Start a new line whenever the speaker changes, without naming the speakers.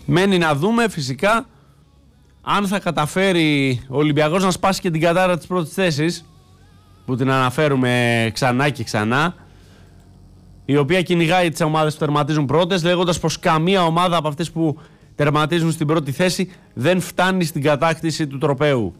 Μένει να δούμε φυσικά αν θα καταφέρει ο Ολυμπιακός να σπάσει και την κατάρα της πρώτης θέσης, που την αναφέρουμε ξανά και ξανά, η οποία κυνηγάει τις ομάδες που τερματίζουν πρώτες, λέγοντας πως καμία ομάδα από αυτές που τερματίζουν στην πρώτη θέση δεν φτάνει στην κατάκτηση του τροπαίου.